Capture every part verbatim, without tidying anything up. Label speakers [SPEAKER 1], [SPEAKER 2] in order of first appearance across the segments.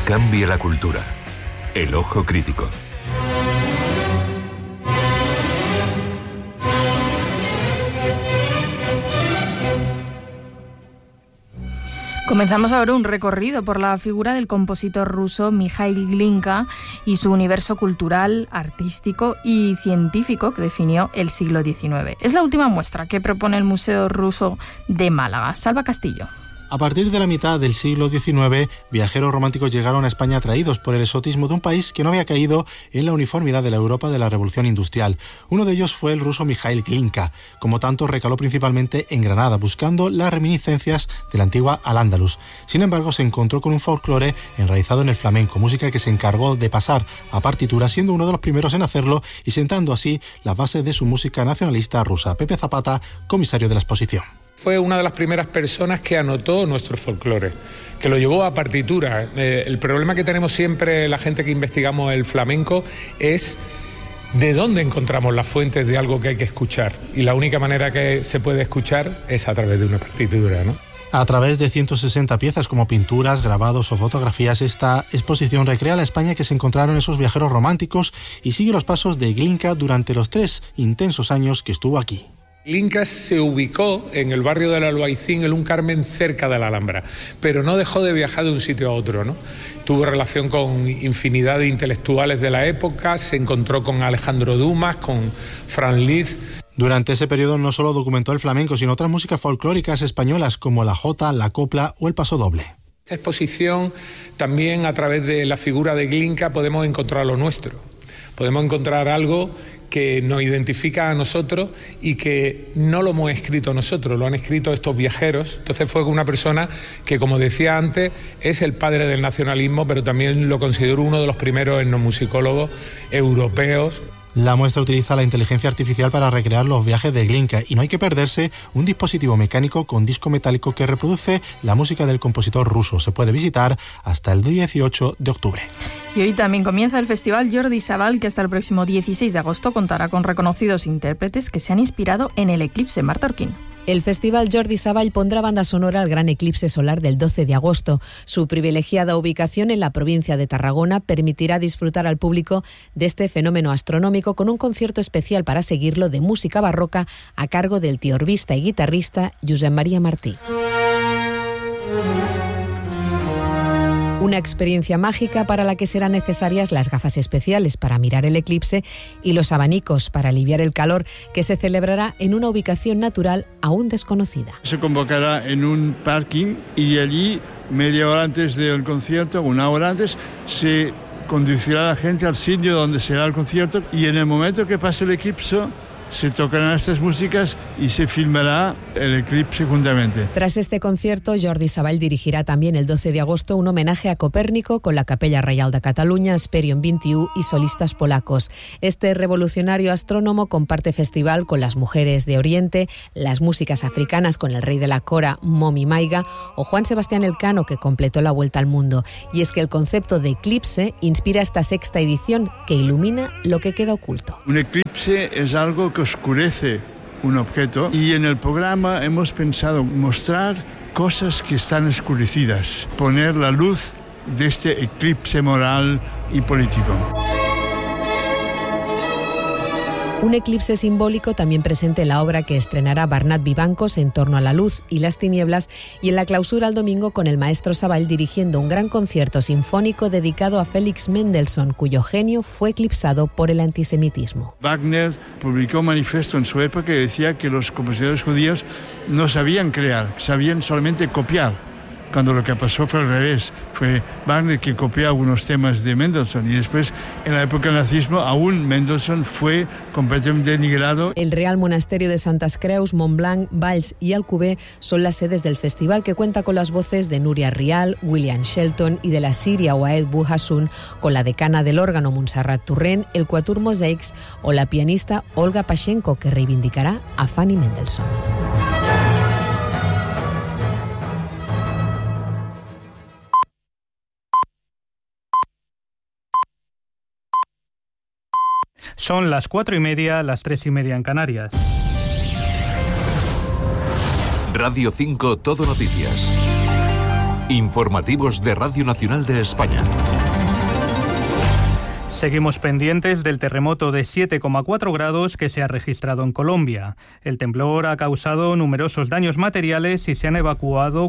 [SPEAKER 1] cambia la cultura. El ojo crítico.
[SPEAKER 2] Comenzamos ahora un recorrido por la figura del compositor ruso Mikhail Glinka y su universo cultural, artístico y científico que definió el siglo diecinueve. Es la última muestra que propone el Museo Ruso de Málaga. Salva Castillo.
[SPEAKER 3] A partir de la mitad del siglo diecinueve, viajeros románticos llegaron a España atraídos por el exotismo de un país que no había caído en la uniformidad de la Europa de la Revolución Industrial. Uno de ellos fue el ruso Mikhail Glinka. Como tanto, recaló principalmente en Granada, buscando las reminiscencias de la antigua Al-Ándalus. Sin embargo, se encontró con un folclore enraizado en el flamenco, música que se encargó de pasar a partitura, siendo uno de los primeros en hacerlo y sentando así las bases de su música nacionalista rusa. Pepe Zapata, comisario de la exposición.
[SPEAKER 4] Fue una de las primeras personas que anotó nuestro folclore, que lo llevó a partitura. Eh, el problema que tenemos siempre la gente que investigamos el flamenco es de dónde encontramos las fuentes de algo que hay que escuchar. Y la única manera que se puede escuchar es a través de una partitura, ¿no?
[SPEAKER 3] A través de ciento sesenta piezas como pinturas, grabados o fotografías, esta exposición recrea la España que se encontraron esos viajeros románticos y sigue los pasos de Glinka durante los tres intensos años que estuvo aquí.
[SPEAKER 4] Glinka se ubicó en el barrio del Albaicín, en un Carmen cerca de la Alhambra, pero no dejó de viajar de un sitio a otro, ¿no? Tuvo relación con infinidad de intelectuales de la época, se encontró con Alejandro Dumas, con Franz Liszt.
[SPEAKER 3] Durante ese periodo no solo documentó el flamenco, sino otras músicas folclóricas españolas como la jota, la copla o el pasodoble.
[SPEAKER 4] Esta exposición, también a través de la figura de Glinka, podemos encontrar lo nuestro. Podemos encontrar algo que nos identifica a nosotros y que no lo hemos escrito nosotros, lo han escrito estos viajeros. Entonces fue una persona que, como decía antes, es el padre del nacionalismo, pero también lo considero uno de los primeros etnomusicólogos europeos.
[SPEAKER 3] La muestra utiliza la inteligencia artificial para recrear los viajes de Glinka y no hay que perderse un dispositivo mecánico con disco metálico que reproduce la música del compositor ruso. Se puede visitar hasta el dieciocho de octubre.
[SPEAKER 2] Y hoy también comienza el Festival Jordi Savall, que hasta el próximo dieciséis de agosto contará con reconocidos intérpretes que se han inspirado en el eclipse. Marta Orquín.
[SPEAKER 5] El Festival Jordi Savall pondrá banda sonora al gran eclipse solar del doce de agosto. Su privilegiada ubicación en la provincia de Tarragona permitirá disfrutar al público de este fenómeno astronómico con un concierto especial para seguirlo de música barroca a cargo del tiorbista y guitarrista Josep María Martí. Una experiencia mágica para la que serán necesarias las gafas especiales para mirar el eclipse y los abanicos para aliviar el calor, que se celebrará en una ubicación natural aún desconocida.
[SPEAKER 6] Se convocará en un parking y allí, media hora antes del concierto, una hora antes, se conducirá a la gente al sitio donde será el concierto y en el momento que pase el eclipse se tocarán estas músicas y se filmará el eclipse juntamente.
[SPEAKER 5] Tras este concierto, Jordi Savall dirigirá también el doce de agosto un homenaje a Copérnico con la Capella Reial de Cataluña, Esperion veintiuno y solistas polacos. Este revolucionario astrónomo comparte festival con las mujeres de Oriente, las músicas africanas con el rey de la cora, Momi Maiga, o Juan Sebastián Elcano, que completó la vuelta al mundo. Y es que el concepto de eclipse inspira esta sexta edición que ilumina lo que queda oculto.
[SPEAKER 6] Un eclipse es algo que oscurece un objeto y en el programa hemos pensado mostrar cosas que están oscurecidas, poner la luz de este eclipse moral y político.
[SPEAKER 5] Un eclipse simbólico también presente en la obra que estrenará Bernat Vivancos, En torno a la luz y las tinieblas, y en la clausura el domingo con el maestro Savall dirigiendo un gran concierto sinfónico dedicado a Félix Mendelssohn, cuyo genio fue eclipsado por el antisemitismo.
[SPEAKER 6] Wagner publicó un manifiesto en su época que decía que los compositores judíos no sabían crear, sabían solamente copiar. Cuando lo que pasó fue al revés, fue Wagner que copió algunos temas de Mendelssohn y después, en la época del nazismo, aún Mendelssohn fue completamente denigrado.
[SPEAKER 5] El Real Monasterio de Santas Creus, Montblanc, Valls y Alcover son las sedes del festival, que cuenta con las voces de Núria Rial, William Shelton y de la siria Wael Bouhassoun, con la decana del órgano Montserrat Turrent, el Quatuor Mosaics o la pianista Olga Pashenko, que reivindicará a Fanny Mendelssohn.
[SPEAKER 7] Son las cuatro y media, las tres y media en Canarias.
[SPEAKER 1] Radio cinco Todo Noticias. Informativos de Radio Nacional de España.
[SPEAKER 7] Seguimos pendientes del terremoto de siete coma cuatro grados que se ha registrado en Colombia. El temblor ha causado numerosos daños materiales y se han evacuado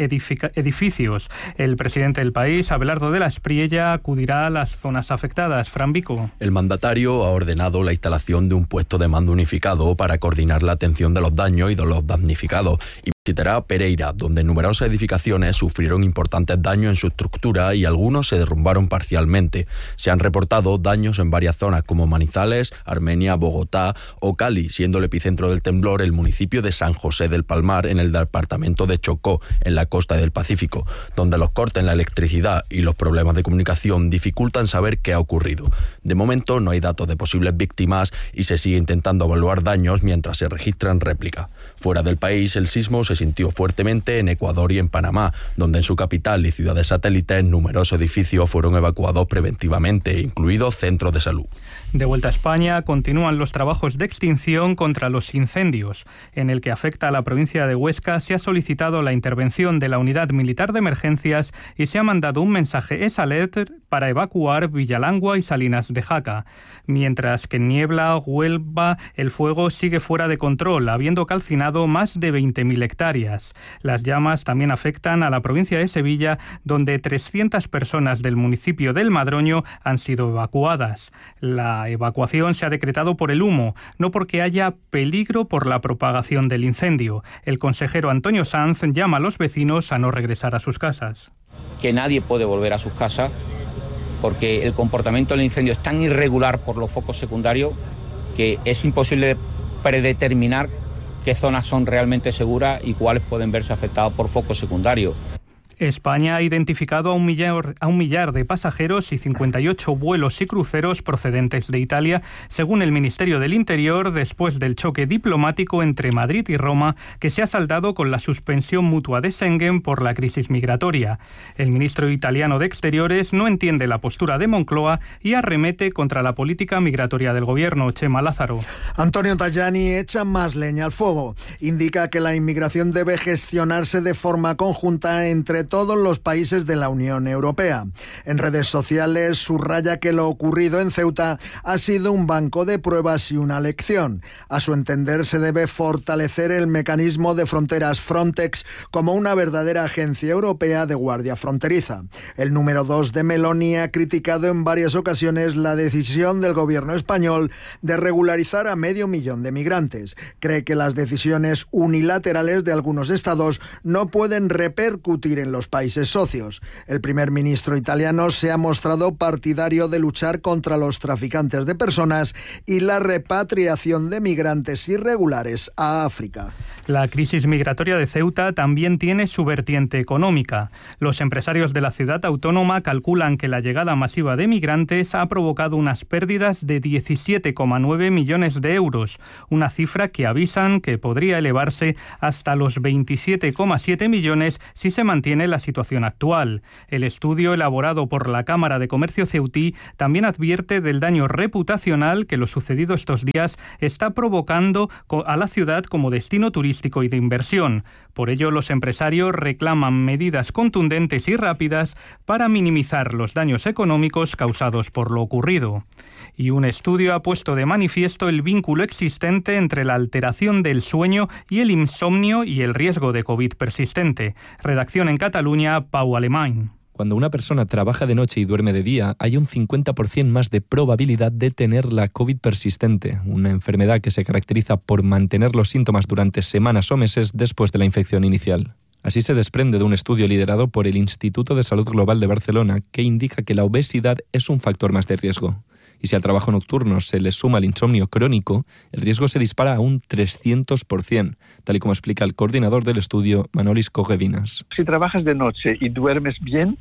[SPEAKER 7] edificios. El presidente del país, Abelardo de la Espriella, acudirá a las zonas afectadas. Fran Vico.
[SPEAKER 8] El mandatario ha ordenado la instalación de un puesto de mando unificado para coordinar la atención de los daños y de los damnificados. Y visitará Pereira, donde numerosas edificaciones sufrieron importantes daños en su estructura y algunos se derrumbaron parcialmente. Se han reportado daños en varias zonas como Manizales, Armenia, Bogotá o Cali, siendo el epicentro del temblor el municipio de San José del Palmar, en el departamento de Chocó, en la costa del Pacífico, donde los cortes en la electricidad y los problemas de comunicación dificultan saber qué ha ocurrido. De momento no hay datos de posibles víctimas y se sigue intentando evaluar daños mientras se registran réplicas. Fuera del país, el sismo se sintió fuertemente en Ecuador y en Panamá, donde en su capital y ciudades satélites numerosos edificios fueron evacuados preventivamente, incluidos centros de salud.
[SPEAKER 7] De vuelta a España, continúan los trabajos de extinción contra los incendios. En el que afecta a la provincia de Huesca se ha solicitado la intervención de la Unidad Militar de Emergencias y se ha mandado un mensaje S A L E T para evacuar Villalangua y Salinas de Jaca. Mientras que en Niebla, Huelva, el fuego sigue fuera de control, habiendo calcinado más de veinte mil hectáreas. Las llamas también afectan a la provincia de Sevilla, donde trescientas personas del municipio del Madroño han sido evacuadas. La evacuación se ha decretado por el humo, no porque haya peligro por la propagación del incendio. El consejero Antonio Sanz llama a los vecinos a no regresar a sus casas.
[SPEAKER 9] Que nadie puede volver a sus casas porque el comportamiento del incendio es tan irregular por los focos secundarios que es imposible predeterminar qué zonas son realmente seguras y cuáles pueden verse afectadas por focos secundarios.
[SPEAKER 7] España ha identificado a un millar, a un millar de pasajeros y cincuenta y ocho vuelos y cruceros procedentes de Italia, según el Ministerio del Interior, después del choque diplomático entre Madrid y Roma, que se ha saldado con la suspensión mutua de Schengen por la crisis migratoria. El ministro italiano de Exteriores no entiende la postura de Moncloa y arremete contra la política migratoria del gobierno. Chema Lázaro.
[SPEAKER 10] Antonio Tajani echa más leña al fuego. Indica que la inmigración debe gestionarse de forma conjunta entre todos los países de la Unión Europea. En redes sociales subraya que lo ocurrido en Ceuta ha sido un banco de pruebas y una lección. A su entender, se debe fortalecer el mecanismo de fronteras Frontex como una verdadera agencia europea de guardia fronteriza. El número dos de Meloni ha criticado en varias ocasiones la decisión del gobierno español de regularizar a medio millón de migrantes. Cree que las decisiones unilaterales de algunos estados no pueden repercutir en los países socios. El primer ministro italiano se ha mostrado partidario de luchar contra los traficantes de personas y la repatriación de migrantes irregulares a África.
[SPEAKER 7] La crisis migratoria de Ceuta también tiene su vertiente económica. Los empresarios de la ciudad autónoma calculan que la llegada masiva de migrantes ha provocado unas pérdidas de diecisiete coma nueve millones de euros, una cifra que avisan que podría elevarse hasta los veintisiete coma siete millones si se mantiene la situación actual. El estudio elaborado por la Cámara de Comercio ceutí también advierte del daño reputacional que lo sucedido estos días está provocando a la ciudad como destino turístico y de inversión. Por ello, los empresarios reclaman medidas contundentes y rápidas para minimizar los daños económicos causados por lo ocurrido. Y un estudio ha puesto de manifiesto el vínculo existente entre la alteración del sueño y el insomnio y el riesgo de COVID persistente. Redacción en Cataluña, Pau Alemany.
[SPEAKER 11] Cuando una persona trabaja de noche y duerme de día, hay un cincuenta por ciento más de probabilidad de tener la COVID persistente, una enfermedad que se caracteriza por mantener los síntomas durante semanas o meses después de la infección inicial. Así se desprende de un estudio liderado por el Instituto de Salud Global de Barcelona, que indica que la obesidad es un factor más de riesgo. Y si al trabajo nocturno se le suma el insomnio crónico, el riesgo se dispara a un trescientos por ciento, tal y como explica el coordinador del estudio, Manolis Cogevinas.
[SPEAKER 12] Si trabajas de noche y duermes bien,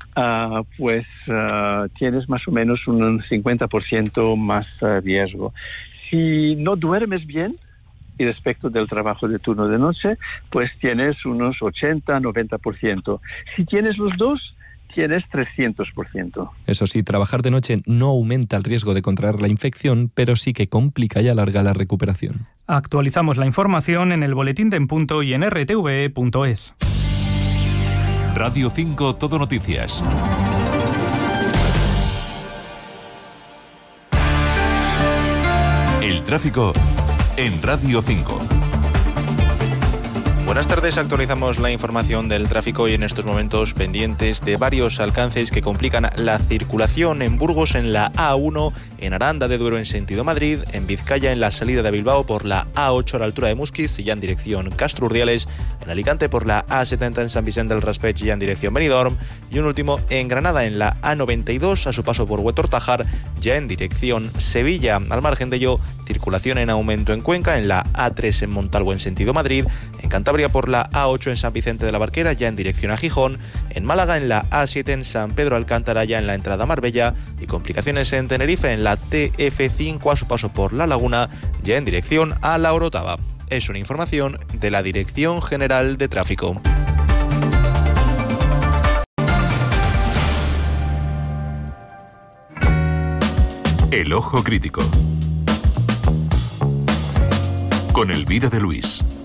[SPEAKER 12] uh, pues uh, tienes más o menos un cincuenta por ciento más uh, riesgo. Si no duermes bien, y respecto del trabajo de turno de noche, pues tienes unos ochenta a noventa por ciento. Si tienes los dos, tienes trescientos por ciento.
[SPEAKER 11] Eso sí, trabajar de noche no aumenta el riesgo de contraer la infección, pero sí que complica y alarga la recuperación.
[SPEAKER 7] Actualizamos la información en el Boletín de En Punto y en r t v e punto es.
[SPEAKER 1] Radio cinco Todo Noticias. El tráfico en Radio cinco.
[SPEAKER 13] Buenas tardes, actualizamos la información del tráfico y en estos momentos pendientes de varios alcances que complican la circulación en Burgos en la A uno, en Aranda de Duero en sentido Madrid, en Vizcaya en la salida de Bilbao por la A ocho a la altura de Musquiz y ya en dirección Castro Urdiales, en Alicante por la A setenta en San Vicente del Raspeig y ya en dirección Benidorm y un último en Granada en la A noventa y dos a su paso por Huetor-Tájar ya en dirección Sevilla. Al margen de ello, circulación en aumento en Cuenca en la A tres en Montalvo en sentido Madrid, en Cantabria por la A ocho en San Vicente de la Barquera ya en dirección a Gijón, en Málaga en la A siete en San Pedro Alcántara ya en la entrada a Marbella y complicaciones en Tenerife en la T F cinco a su paso por La Laguna ya en dirección a La Orotava. Es una información de la Dirección General de Tráfico.
[SPEAKER 1] El ojo crítico. Con Elvira de Luis.